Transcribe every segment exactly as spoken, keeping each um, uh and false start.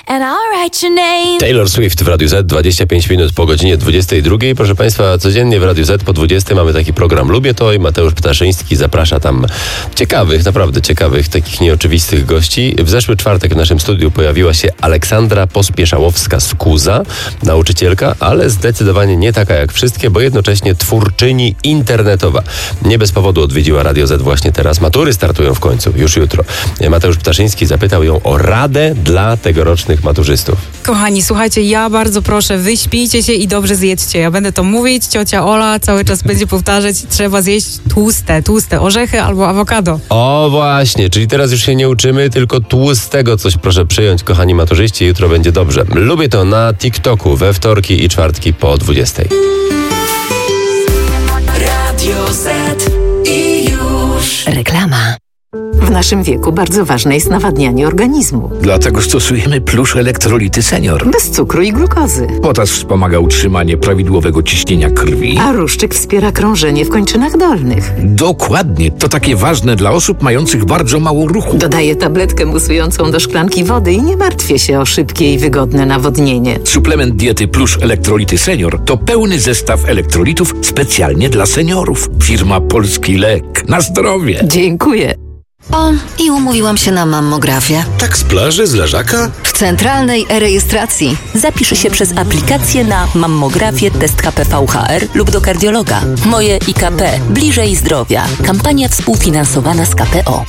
and I'll write your name. Taylor Swift w Radiu Z, dwadzieścia pięć minut po godzinie dwudziestej drugiej. Proszę Państwa, codziennie w Radiu Z po dwudziestej mamy taki program Lubię to i Mateusz Ptaszyński zaprasza tam ciekawych, naprawdę ciekawych, takich nieoczywistych gości. W zeszły czwartek w naszym studiu pojawiła się Aleksandra Pospieszałowska-Skuza, nauczycielka, ale zdecydowanie nie taka jak wszystkie, bo jednocześnie twórczyni internetowa. Nie bez powodu odwiedziła Radio Z właśnie teraz. Matury startują w końcu, już jutro. Mateusz Ptaszyński zapytał ją o radę dla tegorocznych maturzystów. Kochani, słuchajcie, ja bardzo proszę, wyśpijcie się i dobrze zjedzcie. Ja będę to mówić, ciocia Ola cały czas będzie powtarzać, trzeba zjeść tłuste, tłuste orzechy albo awokado. O właśnie, czyli teraz już się nie uczymy, tylko tłustego coś proszę przyjąć, kochani maturzyści, jutro będzie dobrze. Lubię to na TikToku we wtorki i czwartki po dwudziestej. Radio Z i już. Reklama. W naszym wieku bardzo ważne jest nawadnianie organizmu. Dlatego stosujemy Plusz Elektrolity Senior. Bez cukru i glukozy. Potas wspomaga utrzymanie prawidłowego ciśnienia krwi. A ruszczyk wspiera krążenie w kończynach dolnych. Dokładnie. To takie ważne dla osób mających bardzo mało ruchu. Dodaję tabletkę musującą do szklanki wody i nie martwię się o szybkie i wygodne nawodnienie. Suplement diety Plusz Elektrolity Senior to pełny zestaw elektrolitów specjalnie dla seniorów. Firma Polski Lek. Na zdrowie. Dziękuję. O, i umówiłam się na mammografię. Tak z plaży, z leżaka? W centralnej e-rejestracji. Zapisz się przez aplikację na mammografię, test K P V H R lub do kardiologa. Moje I K P. Bliżej zdrowia. Kampania współfinansowana z K P O.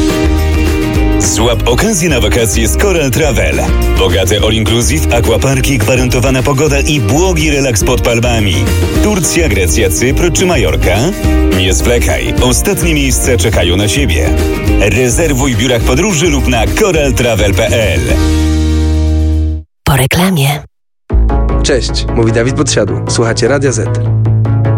Złap okazję na wakacje z Coral Travel. Bogate all-inclusive, aquaparki, gwarantowana pogoda i błogi relaks pod palmami. Turcja, Grecja, Cypr czy Majorka? Nie zwlekaj, ostatnie miejsca czekają na Ciebie. Rezerwuj w biurach podróży lub na coral travel kropka p l. Po reklamie. Cześć, mówi Dawid Podsiadło. Słuchacie Radia Z.